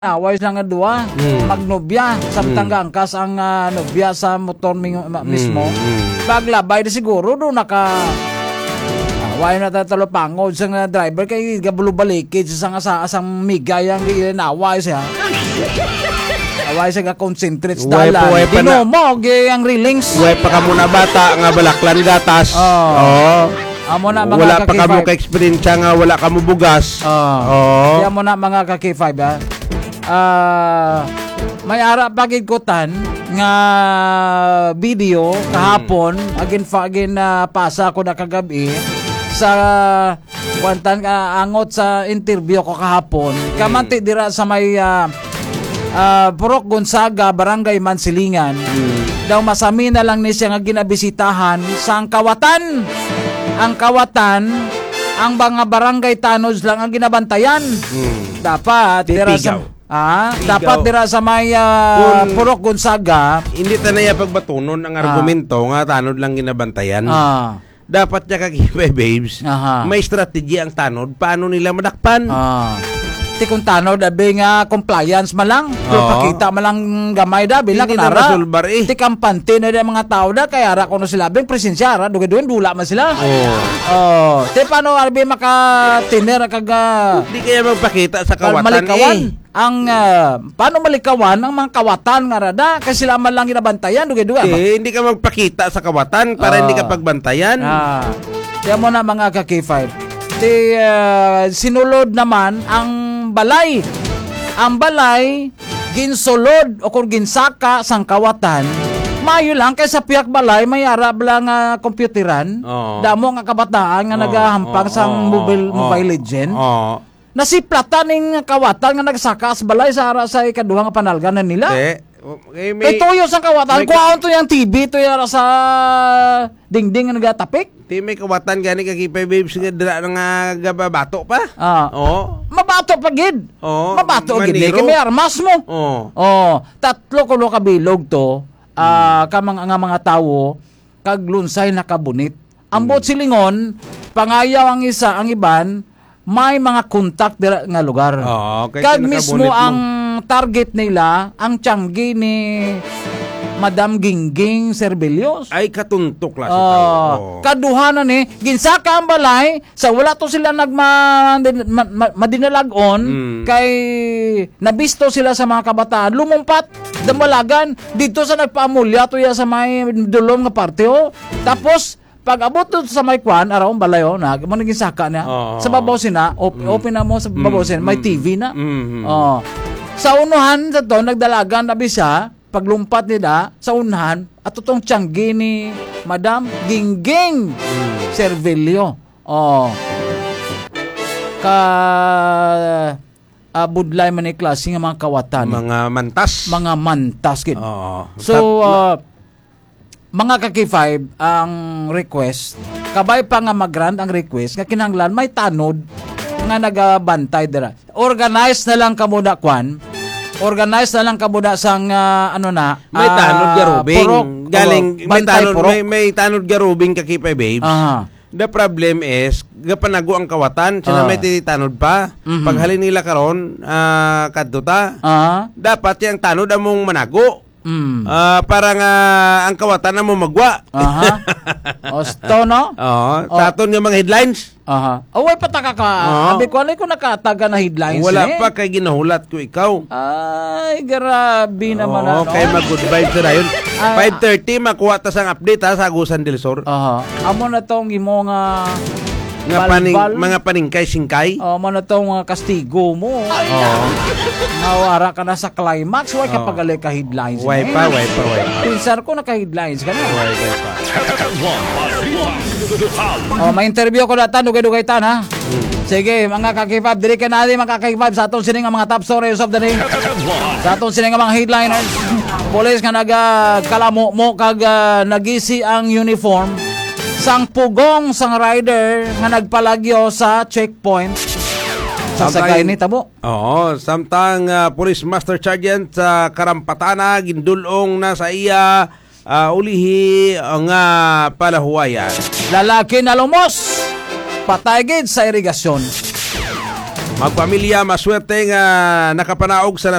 away nga dua magnobya samtang angkas ang nobya sa motor mismo paglabay na siguro do naka away na tatalo pangod sa driver kay gabulo balikid sa asang migay ang ginaway siya away siya ka-concentrate dalan dino mo ang railings way pa ka muna bata nga balaklan gatas amo na mga wala pa kamo ka-experience nga wala kamo bugas kaya mo na mga ka-K5 may ara pagikutan nga video kahapon agin pasa ko na kagabi sa kwantan angot sa interview ko kahapon kamanti dira sa may Purok Gonzaga, Barangay Mansilingan daw masami na lang ni siya nga ginabisitahan sa Kawatan ang mga barangay tanos lang ang ginabantayan dapat dira sa dapat dira sa may Purok Gonzaga hindi tanaya pagbatunon ang argumento nga tanod lang ginabantayan dapat niya kagibay babes may strategy ang tanod paano nila madakpan ti kung tanod dabi nga compliance malang pakita malang gamay da bilang kanara ti kampante na da mga tao da kaya ra kuno sila bing presensya ra dugay-dugay dula man sila ti paano arbi makatiner kaga di kaya magpakita sa kawatan malikawan ang paano malikawan ang mga kawatan nga rada kasi sila man lang ginabantayan dugay-dugay hindi ka magpakita sa kawatan para hindi ka pagbantayan kaya mo na mga ka-K5 ti sinulod naman ang balay ginsulod o kung ginsaka sang kawatan mayo lang kay sa piyak balay may ara lang computeran damo nga kabataan nga nagahampang sang mobile legend nasiplatan ning kawatan nga nagsaka sa balay sa ara sa ikaduha nga panalganan nila may tuyo sang kawatan kuhaon to yung TV to yung sa dingding nga nagatapik may kawatan gani kagipay babes nga dira nga gababato pa mabato pa gid mabato gid kay may armas mo tatlo kuno ka bilog to mga tao kag lunsay nakabunit ambot silingon pangayaw ang isa ang iban may mga contact dira nga lugar kag mismo ang target nila ang tiyanggi ni Madam Gingging Serbelios ay katuntok la si tao kaduhanan ginsaka ang balay sa wala to sila madinalagon kay nabisto sila sa mga kabataan lumumpat damalagan dito sa nagpaamulya to ya sa may dulom nga parte tapos pag abot to sa may kwan araw balay mo naging saka niya sa babaw sina open na mo sa babaw sina may TV na sa unuhan sa to nagdalagan na bisa paglumpat nila sa unahan at tutong tiyanggi ni Madam Gingging Servilio budlay man ni klase nga mga kawatan mga mantas kid so mga ka-K5 ang request kabay pa nga mag-grant ang request nga kinahanglan may tanod nga nagabantay dira organize na lang kamuda kwan sang may tanod garubing galing may tanod garubing ka-K5 babes the problem is gapanago ang kawatan sila may titanod pa paghalin nila karon kadtuta dapat yang tanod among manago para nga ang kawatan na mo magwa osto no sa aton nga mga headlines away pataka ka abi ko alay ko nakataga na headlines wala pa kay ginahulat ko ikaw ay grabe naman kay mag-good vibes na yun 5:30 makuha ta sang update sa Agusan del Sur amo na tong imo nga mga paningkay singkay mo na tong kastigo mo nawara ka na sa climax way kapag alay ka headlines way pa pinsar ko naka headlines ka na way pa may interview ko datan dugay-dugay tan ha sige mga ka-K5 diri ka na mga ka-K5 sa atong sining mga top stories of the day sa atong sining mga headliners police nga nagakalamo mo kag nagisi ang uniform sang pugong sang rider nga nagpalagyo sa checkpoint sa sagay ni tabo samtang Police Master Sergeant sa Karampatana gindulong na sa iya ulihi nga palahuwayan lalaki na lumos patay gid sa irigasyon Magpamilya, maswerte nga nakapanaog sa